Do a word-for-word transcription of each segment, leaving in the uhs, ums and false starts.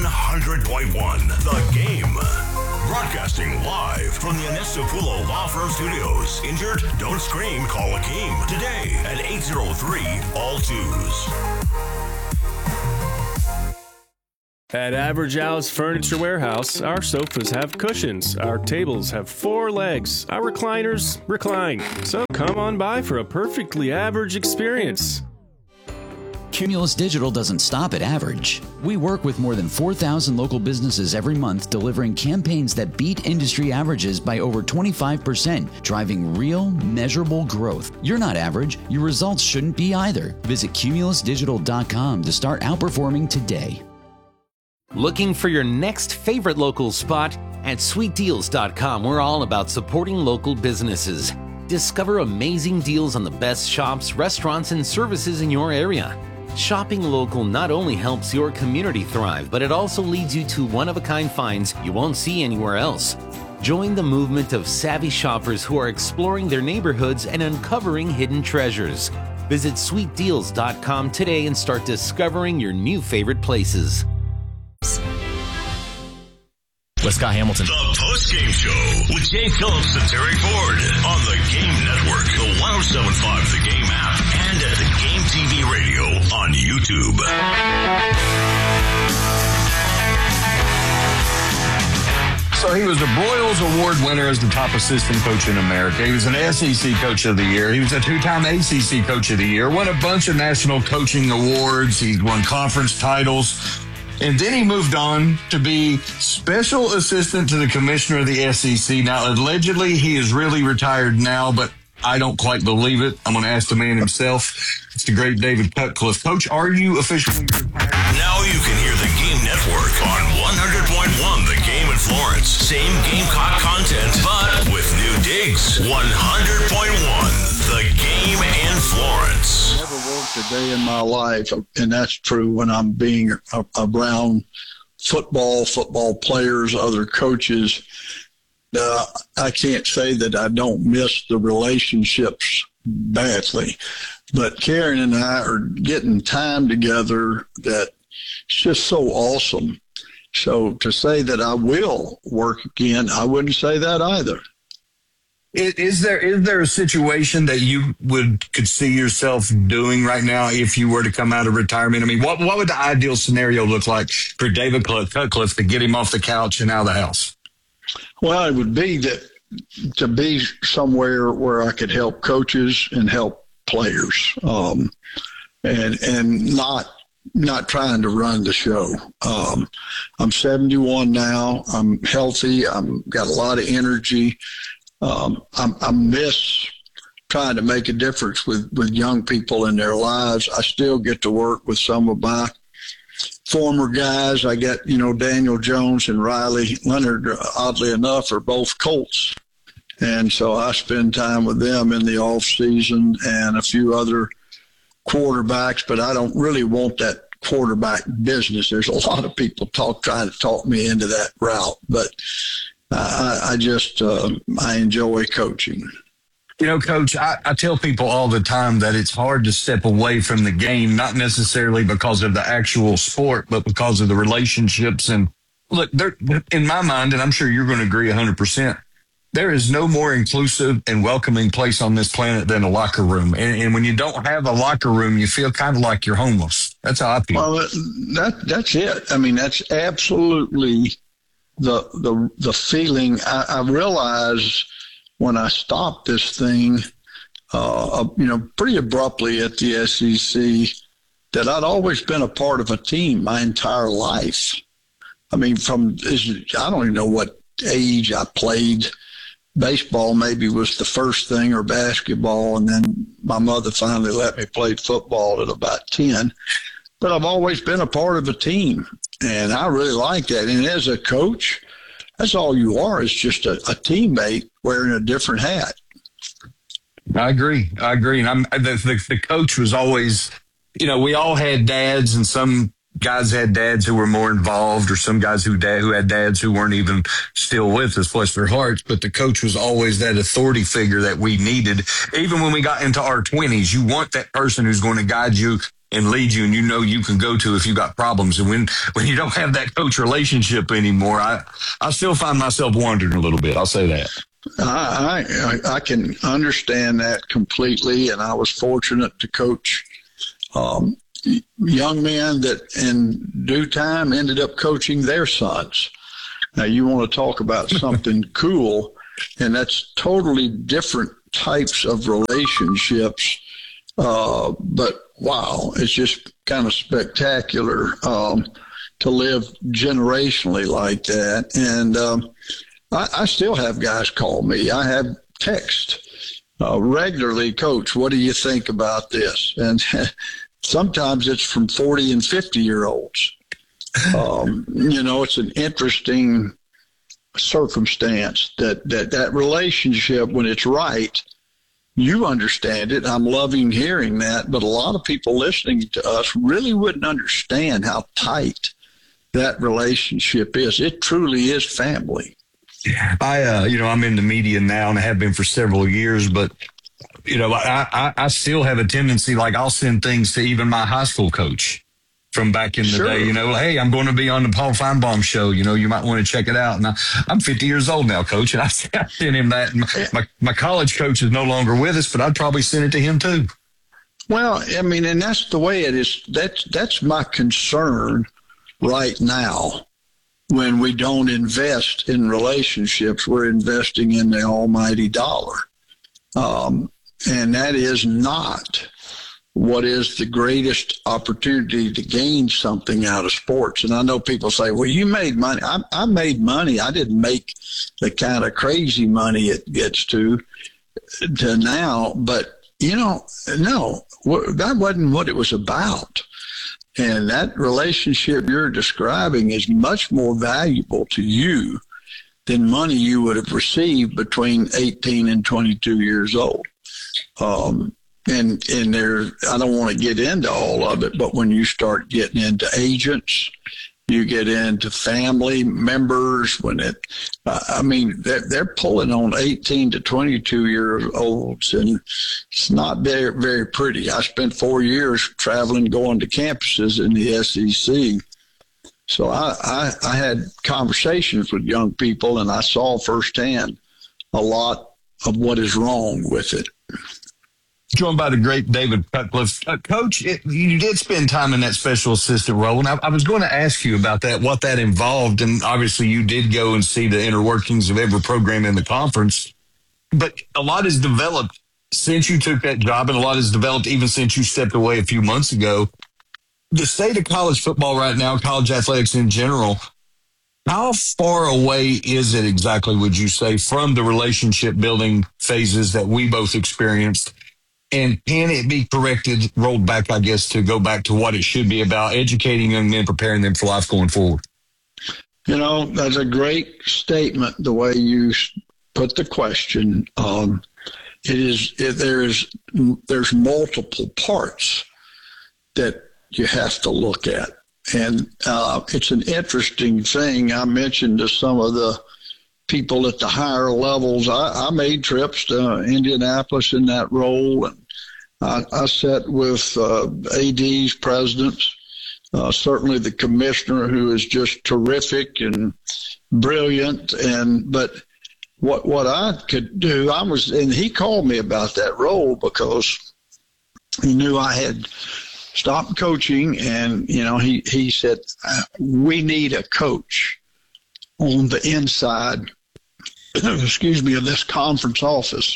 hundred point one The Game. Broadcasting live from the Anestapulo Law Firm Studios. Injured? Don't scream. Call Akeem today at eight oh three all twos. At Average Al's Furniture Warehouse, our sofas have cushions, our tables have four legs, our recliners recline. So come on by for a perfectly average experience. Cumulus Digital doesn't stop at average. We work with more than four thousand local businesses every month, delivering campaigns that beat industry averages by over twenty-five percent, driving real, measurable growth. You're not average. Your results shouldn't be either. Visit cumulus digital dot com to start outperforming today. Looking for your next favorite local spot? At sweet deals dot com, we're all about supporting local businesses. Discover amazing deals on the best shops, restaurants, and services in your area. Shopping local not only helps your community thrive, but it also leads you to one-of-a-kind finds you won't see anywhere else. Join the movement of savvy shoppers who are exploring their neighborhoods and uncovering hidden treasures. Visit sweet deals dot com today and start discovering your new favorite places. With Scott Hamilton. The post-game show with Jay Phillips and Terry Ford on the Game Network, the one oh seven point five The Game app, and at the Game T V radio on YouTube. So he was a Broyles Award winner as the top assistant coach in America. He was an S E C Coach of the Year. He was a two-time A C C Coach of the Year. Won a bunch of national coaching awards. He won conference titles. And then he moved on to be special assistant to the commissioner of the S E C. Now, allegedly, he is really retired now, but I don't quite believe it. I'm going to ask the man himself. It's the great David Cutcliffe. Coach, are you officially retired? Now you can hear the Game Network on one hundred point one The Game in Florence. Same Gamecock content, but with new digs. one hundred point one The Game in Florence. Never worked a day in my life, and that's true when I'm being around football, football players, other coaches. Uh, I can't say that I don't miss the relationships badly, but Karen and I are getting time together that it's just so awesome. So to say that I will work again, I wouldn't say that either. Is there is there a situation that you would could see yourself doing right now if you were to come out of retirement? I mean, what what would the ideal scenario look like for David Cutcliffe to get him off the couch and out of the house? Well, it would be that to be somewhere where I could help coaches and help players, um, and and not not trying to run the show. Um, I'm seventy-one now. I'm healthy. I'm got a lot of energy. Um, I, I miss trying to make a difference with, with young people in their lives. I still get to work with some of my former guys. I got, you know, Daniel Jones and Riley Leonard, oddly enough, are both Colts. And so I spend time with them in the off season and a few other quarterbacks, but I don't really want that quarterback business. There's a lot of people talk, trying to talk me into that route, but I, I just, uh, I enjoy coaching. You know, Coach, I, I tell people all the time that it's hard to step away from the game, not necessarily because of the actual sport, but because of the relationships. And look, there, in my mind, and I'm sure you're going to agree one hundred percent, there is no more inclusive and welcoming place on this planet than a locker room. And, and when you don't have a locker room, you feel kind of like you're homeless. That's how I feel. Well, that that's it. I mean, that's absolutely the the the feeling. I, I realized when I stopped this thing, uh, you know, pretty abruptly at the S E C, that I'd always been a part of a team my entire life. I mean, from I don't even know what age I played. Baseball maybe was the first thing, or basketball, and then my mother finally let me play football at about ten. But I've always been a part of a team, and I really like that. And as a coach, that's all you are, is just a, a teammate wearing a different hat. I agree. I agree. And I'm the, the, the coach was always, you know, we all had dads, and some guys had dads who were more involved, or some guys who dad who had dads who weren't even still with us, bless their hearts. But the coach was always that authority figure that we needed. Even when we got into our twenties, you want that person who's going to guide you and lead you and you know you can go to if you got problems. And when, when you don't have that coach relationship anymore, I, I still find myself wondering a little bit. I'll say that. I, I I can understand that completely, and I was fortunate to coach um, young men that in due time ended up coaching their sons. Now, you want to talk about something cool, and that's totally different types of relationships. Uh, but, wow, it's just kind of spectacular um, to live generationally like that. And um, I, I still have guys call me. I have text uh, regularly, Coach, what do you think about this? And sometimes it's from forty and fifty-year-olds. Um, you know, it's an interesting circumstance that, that that relationship, when it's right, you understand it. I'm loving hearing that. But a lot of people listening to us really wouldn't understand how tight that relationship is. It truly is family. I, uh, you know, I'm in the media now and I have been for several years, but, you know, I, I, I still have a tendency, like I'll send things to even my high school coach from back in the Sure. day, you know, hey, I'm going to be on the Paul Feinbaum show. You know, you might want to check it out. And I, I'm fifty years old now, Coach, and I sent him that. And my, my, my college coach is no longer with us, but I'd probably send it to him too. Well, I mean, and that's the way it is. That's, that's my concern right now. When we don't invest in relationships, we're investing in the almighty dollar. Um, and that is not what is the greatest opportunity to gain something out of sports. And I know people say, well, you made money. I, I made money. I didn't make the kind of crazy money it gets to, to now. But, you know, no, that wasn't what it was about. And that relationship you're describing is much more valuable to you than money you would have received between eighteen and twenty-two years old. Um, and and there, I don't want to get into all of it, but when you start getting into agents, you get into family members. When it, uh, I mean, they're, they're pulling on eighteen to twenty-two year olds, and it's not very, very pretty. I spent four years traveling, going to campuses in the S E C. So I, I, I had conversations with young people, and I saw firsthand a lot of what is wrong with it. Joined by the great David Cutcliffe. Uh, Coach, it, you did spend time in that special assistant role, and I, I was going to ask you about that, what that involved, and obviously you did go and see the inner workings of every program in the conference, but a lot has developed since you took that job, and a lot has developed even since you stepped away a few months ago. The state of college football right now, college athletics in general, how far away is it exactly, would you say, from the relationship building phases that we both experienced? And can it be corrected, rolled back, I guess, to go back to what it should be about, educating young men, preparing them for life going forward? You know, that's a great statement, the way you put the question. Um, it is, it, there's, there's multiple parts that you have to look at. And uh, it's an interesting thing. I mentioned to some of the people at the higher levels, I, I made trips to Indianapolis in that role, and I, I sat with uh, A Ds, presidents, uh, certainly the commissioner, who is just terrific and brilliant. And but what what I could do, I was, and he called me about that role because he knew I had stopped coaching, and you know he he said, we need a coach on the inside, excuse me, of this conference office.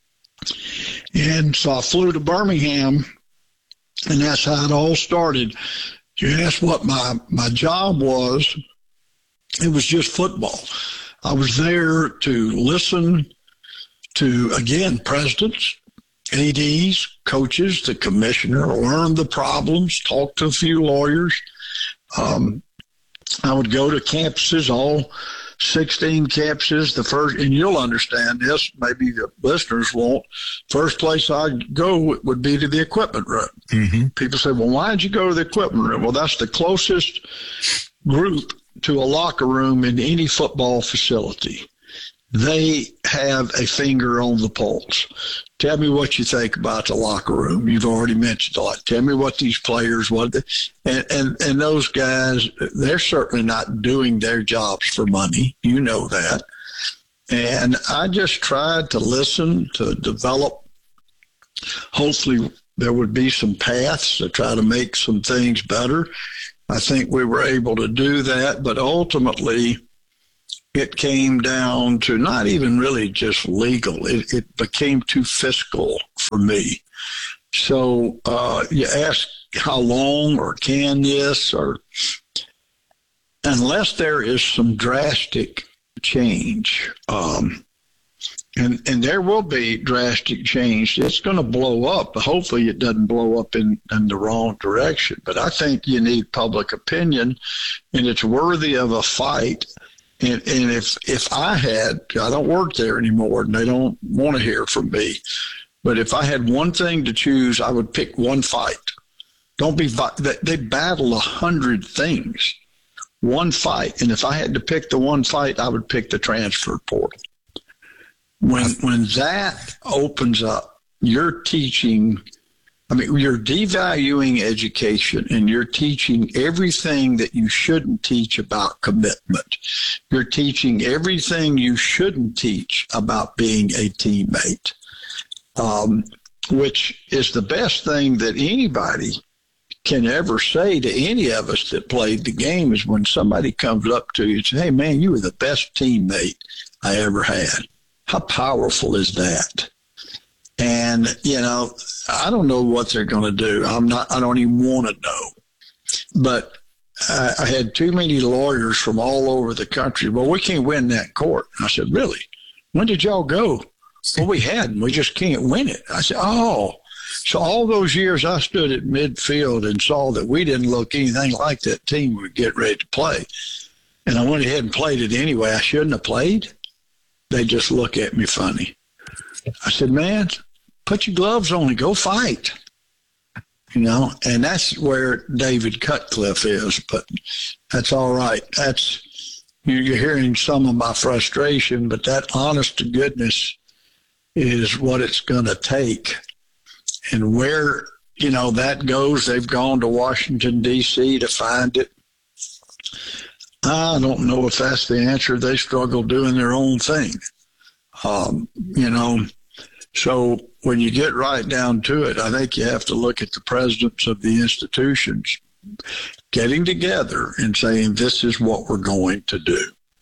And so I flew to Birmingham, and that's how it all started. You asked what my, my job was. It was just football. I was there to listen to, again, presidents, A Ds, coaches, the commissioner, learn the problems, talk to a few lawyers. Um, I would go to campuses, all sixteen campuses. The first, and you'll understand this, maybe the listeners won't. First place I'd go would be to the equipment room. Mm-hmm. People say, well, why did you go to the equipment room? Well, that's the closest group to a locker room in any football facility. they have a finger on the pulse. Tell me what you think about the locker room. You've already mentioned a lot. Tell me what these players, what they, and, and, and those guys, they're certainly not doing their jobs for money. You know that. And I just tried to listen, to develop. Hopefully there would be some paths to try to make some things better. I think we were able to do that, but ultimately it came down to not even really just legal. It, it became too fiscal for me. So uh, you ask how long or can this, or unless there is some drastic change, um, and, and there will be drastic change. It's going to blow up. Hopefully it doesn't blow up in, in the wrong direction. But I think you need public opinion, and it's worthy of a fight. And, and if if I had, I don't work there anymore, and they don't want to hear from me. But if I had one thing to choose, I would pick one fight. Don't be they battle a hundred things, one fight. And if I had to pick the one fight, I would pick the transfer portal. When when that opens up, you're teaching. I mean, you're devaluing education, and you're teaching everything that you shouldn't teach about commitment. You're teaching everything you shouldn't teach about being a teammate, um, which is the best thing that anybody can ever say to any of us that played the game, is when somebody comes up to you and says, "Hey, man, you were the best teammate I ever had." How powerful is that? And, you know, I don't know what they're going to do. I'm not, I don't even want to know. But I, I had too many lawyers from all over the country. Well, we can't win that court. I said, really? When did y'all go? Well, we hadn't. We just can't win it. I said, oh. So all those years I stood at midfield and saw that we didn't look anything like that team would get ready to play. And I went ahead and played it anyway. I shouldn't have played. They just look at me funny. I said, man, put your gloves on and go fight. You know, and that's where David Cutcliffe is, but that's all right. That's, you're hearing some of my frustration, but that honest to goodness is what it's going to take. And where, you know, that goes, they've gone to Washington, D C to find it. I don't know if that's the answer. They struggle doing their own thing. Um, you know, so when you get right down to it, I think you have to look at the presidents of the institutions getting together and saying, this is what we're going to do.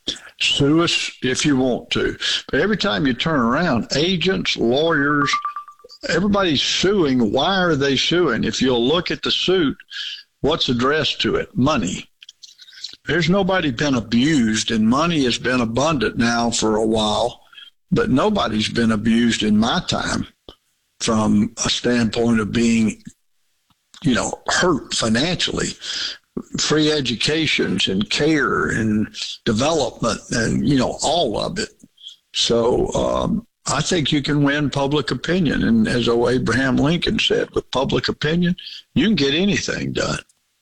Sue us if you want to. But every time you turn around, agents, lawyers, everybody's suing. Why are they suing? If you'll look at the suit, what's addressed to it? Money. There's nobody been abused, and money has been abundant now for a while, but nobody's been abused in my time from a standpoint of being, you know, hurt financially. Free educations and care and development and, you know, all of it. So um, I think you can win public opinion. And as old Abraham Lincoln said, with public opinion, you can get anything done.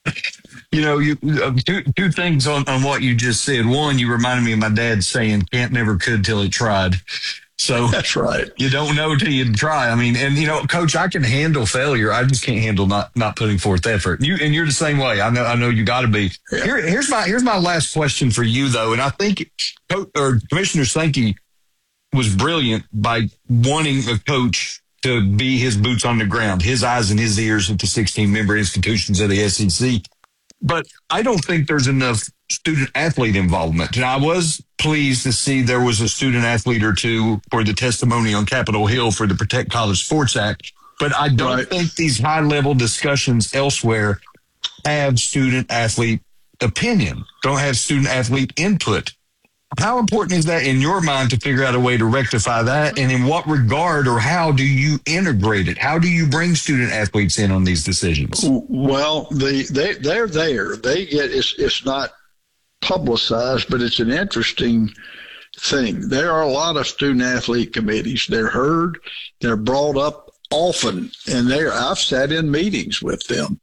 You know, you uh, two, two things on, on what you just said. One, you reminded me of my dad saying, can't never could till he tried. So that's right. You don't know till you try. I mean, and, you know, Coach, I can handle failure. I just can't handle not, not putting forth effort. You And you're the same way. I know I know you got to be. Yeah. Here, here's my here's my last question for you, though. And I think Coach, or Commissioner Sankey was brilliant by wanting a coach to be his boots on the ground, his eyes and his ears at the sixteen-member institutions of the S E C. But I don't think there's enough student-athlete involvement. And I was pleased to see there was a student-athlete or two for the testimony on Capitol Hill for the Protect College Sports Act. But I don't right. think these high-level discussions elsewhere have student-athlete opinion, don't have student-athlete input. How important is that in your mind to figure out a way to rectify that? And in what regard or how do you integrate it? How do you bring student athletes in on these decisions? Well, the, they, they're there. They get, it's, it's not publicized, but it's an interesting thing. There are a lot of student athlete committees. They're heard. They're brought up often. And they're, I've sat in meetings with them.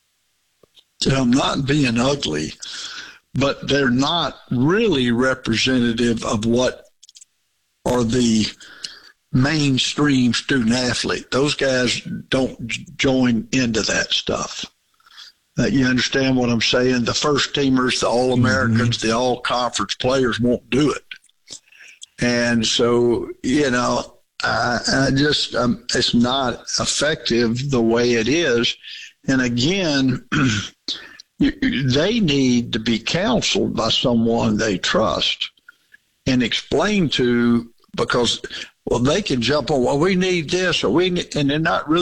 So I'm not being ugly, but they're not really representative of what are the mainstream student athlete. Those guys don't join into that stuff. Uh, you understand what I'm saying? The first teamers, the All-Americans, mm-hmm. the all-conference players won't do it. And so, you know, I, I just, um, it's not effective the way it is. And again, they need to be counseled by someone they trust and explained to, because, well, they can jump on, well, we need this, or we need, and they're not really